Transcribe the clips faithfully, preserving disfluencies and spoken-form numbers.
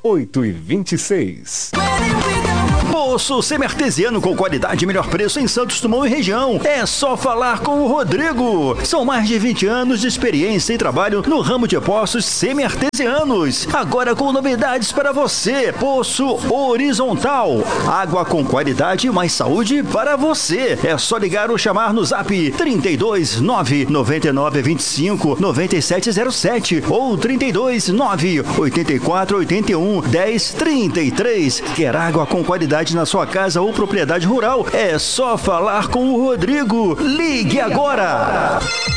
oito e vinte e seis. Poço semi-artesiano com qualidade e melhor preço em Santos Dumont e região. É só falar com o Rodrigo. São mais de vinte anos de experiência e trabalho no ramo de poços semi-artesianos. Agora com novidades para você. Poço horizontal. Água com qualidade e mais saúde para você. É só ligar ou chamar no zap trinta e dois, nove nove nove, vinte e cinco, nove sete zero sete ou trinta e dois, nove oitenta e quatro, oitenta e um, dez, trinta e três. Quer água com qualidade na sua casa ou propriedade rural? É só falar com o Rodrigo. Ligue agora!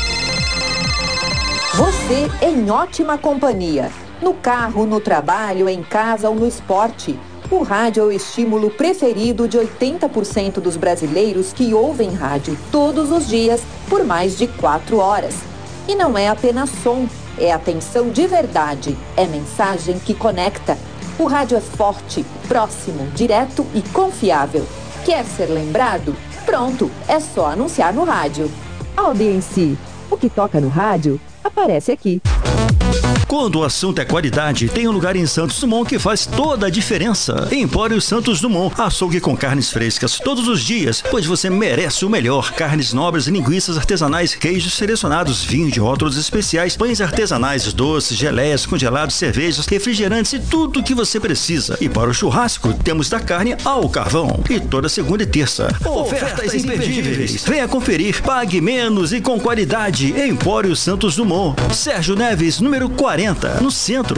Você em ótima companhia. No carro, no trabalho, em casa ou no esporte. O rádio é o estímulo preferido de oitenta por cento dos brasileiros que ouvem rádio todos os dias por mais de quatro horas. E não é apenas som, é atenção de verdade, é mensagem que conecta. O rádio é forte, próximo, direto e confiável. Quer ser lembrado? Pronto, é só anunciar no rádio. Audiência. O que toca no rádio, aparece aqui. Quando o assunto é qualidade, tem um lugar em Santos Dumont que faz toda a diferença. Empório Santos Dumont, açougue com carnes frescas todos os dias, pois você merece o melhor. Carnes nobres, linguiças artesanais, queijos selecionados, vinhos de rótulos especiais, pães artesanais, doces, geleias, congelados, cervejas, refrigerantes e tudo o que você precisa. E para o churrasco, temos da carne ao carvão. E toda segunda e terça, ofertas imperdíveis. Venha conferir, pague menos e com qualidade. Empório Santos Dumont. Sérgio Neves, número quarenta, no centro.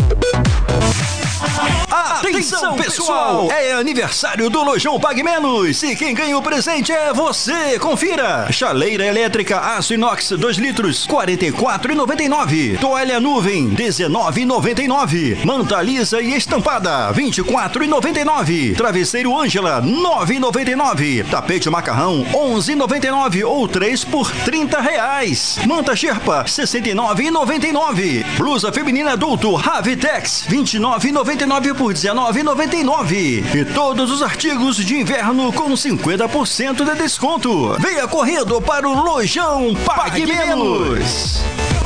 Atenção, pessoal! É aniversário do Lojão Pague Menos e quem ganha o presente é você. Confira! Chaleira elétrica aço inox dois litros, quarenta e quatro reais e noventa e nove centavos. Toalha nuvem, dezenove reais e noventa e nove centavos. Manta lisa e estampada, vinte e quatro reais e noventa e nove centavos. Travesseiro Ângela, nove reais e noventa e nove centavos. Tapete macarrão, onze reais e noventa e nove centavos ou três por trinta reais. Manta Sherpa, sessenta e nove reais e noventa e nove centavos. Blusa feminina adulto Ravitex, vinte e nove reais e noventa e nove centavos por dezenove reais e noventa e nove centavos. E todos os artigos de inverno com cinquenta por cento de desconto. Venha correndo para o Lojão Pague Menos.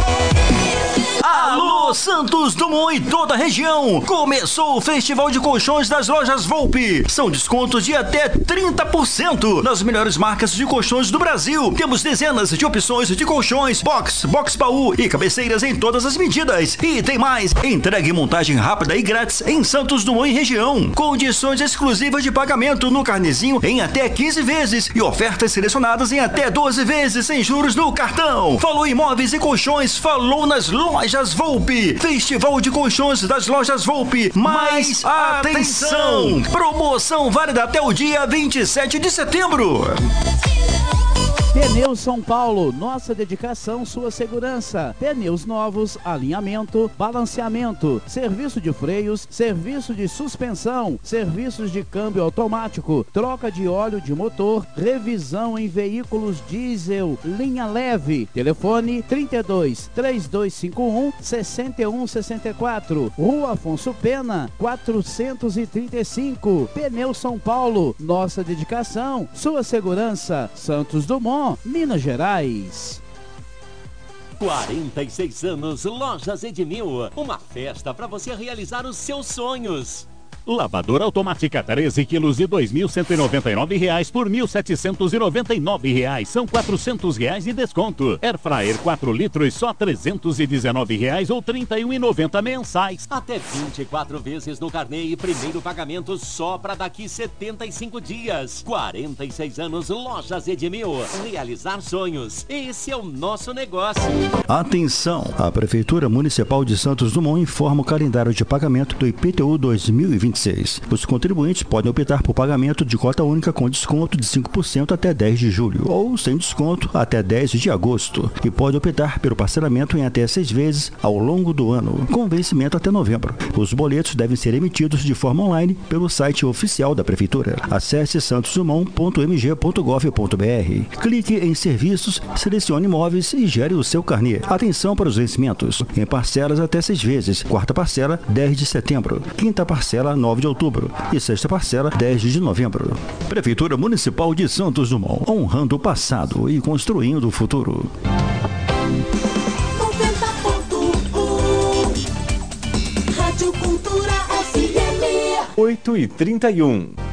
Alô, Santos Dumont e toda a região! Começou o Festival de Colchões das Lojas Volpe. São descontos de até trinta por cento nas melhores marcas de colchões do Brasil. Temos dezenas de opções de colchões, box, box baú e cabeceiras em todas as medidas. E tem mais, entrega e montagem rápida e grátis em Santos Dumont e região. Condições exclusivas de pagamento no carnezinho em até quinze vezes e ofertas selecionadas em até doze vezes sem juros no cartão. Falou imóveis e colchões, falou nas lojas Volpe. Festival de Colchões das Lojas Volpe. Mais atenção! Promoção válida até o dia vinte e sete de setembro. Pneus São Paulo, nossa dedicação, sua segurança. Pneus novos, alinhamento, balanceamento, serviço de freios, serviço de suspensão, serviços de câmbio automático, troca de óleo de motor, revisão em veículos diesel, linha leve. Telefone trinta e dois, três dois cinco um, seis um seis quatro, Rua Afonso Pena, quatrocentos e trinta e cinco. Pneus São Paulo, nossa dedicação, sua segurança. Santos Dumont, Minas Gerais. quarenta e seis anos, Lojas Edmil. Uma festa para você realizar os seus sonhos. Lavadora automática treze quilos de dois mil cento e noventa e nove reais por mil setecentos e noventa e nove reais. São quatrocentos reais de desconto. Air Fryer quatro litros só trezentos e dezenove reais ou trinta e um reais e noventa mensais. Até vinte e quatro vezes no carnê e primeiro pagamento só para daqui setenta e cinco dias. quarenta e seis anos, Lojas Edmil. Realizar sonhos. Esse é o nosso negócio. Atenção! A Prefeitura Municipal de Santos Dumont informa o calendário de pagamento do I P T U dois mil e vinte e seis. Os contribuintes podem optar por pagamento de cota única com desconto de cinco por cento até dez de julho ou sem desconto até dez de agosto e pode optar pelo parcelamento em até seis vezes ao longo do ano, com vencimento até novembro. Os boletos devem ser emitidos de forma online pelo site oficial da Prefeitura. Acesse santos dumont ponto m g ponto gov ponto b r. Clique em serviços, selecione imóveis e gere o seu carnê. Atenção para os vencimentos. Em parcelas até seis vezes. Quarta parcela, dez de setembro. Quinta parcela, nove de outubro e sexta parcela, dez de novembro. Prefeitura Municipal de Santos Dumont, honrando o passado e construindo o futuro. noventa ponto um Rádio Cultura F oito e trinta e um.